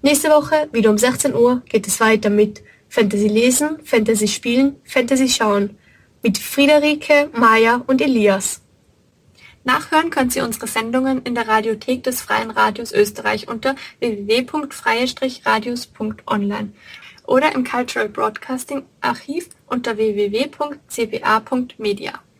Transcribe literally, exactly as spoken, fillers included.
Nächste Woche, wieder um sechzehn Uhr, geht es weiter mit Fantasy lesen, Fantasy spielen, Fantasy schauen. Mit Friederike, Maja und Elias. Nachhören könnt ihr unsere Sendungen in der Radiothek des Freien Radios Österreich unter w w w punkt freie radios punkt online oder im Cultural Broadcasting Archiv unter w w w punkt c b a punkt media.